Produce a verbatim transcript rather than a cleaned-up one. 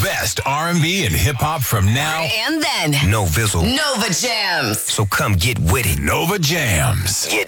best R and B and hip-hop from now and then. No Vizzle. Nova Jams. So come get with it. Nova Jams. You